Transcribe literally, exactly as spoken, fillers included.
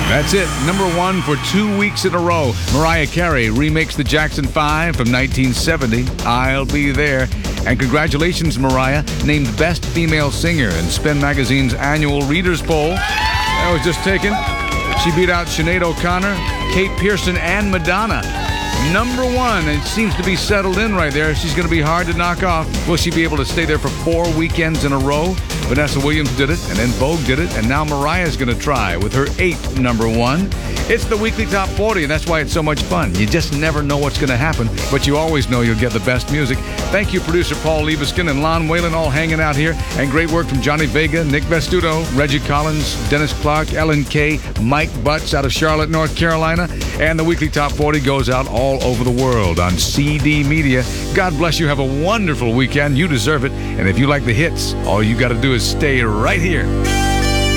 That's it. Number one for two weeks in a row. Mariah Carey remakes the Jackson five from nineteen seventy, I'll Be There. And congratulations, Mariah, named Best Female Singer in Spin Magazine's annual Readers Poll. That was just taken. She beat out Sinead O'Connor, Kate Pearson, and Madonna. Number one, and seems to be settled in right there. She's going to be hard to knock off. Will she be able to stay there for four weekends in a row? Vanessa Williams did it, and then Vogue did it, and now Mariah's going to try with her eighth number one. It's the weekly Top forty, and that's why it's so much fun. You just never know what's going to happen, but you always know you'll get the best music. Thank you, producer Paul Liebeskin and Lon Whalen, all hanging out here, and great work from Johnny Vega, Nick Vestuto, Reggie Collins, Dennis Clark, Ellen Kay, Mike Butts out of Charlotte, North Carolina, and the weekly Top forty goes out all over the world on C D Media. God bless you. Have a wonderful weekend. You deserve it. And if you like the hits, all you got to do is stay right here.